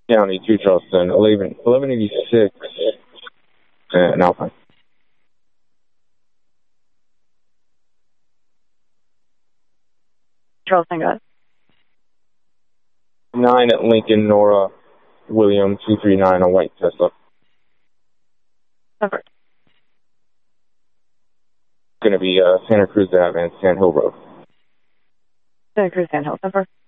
County, 2 Charleston, 1186, and Alpine. Charleston, got it. 9 at Lincoln, Nora, William, 239 on white Tesla. Over. Going to be Santa Cruz Ave and Sand Hill Road. Santa Cruz, Sand Hill, over.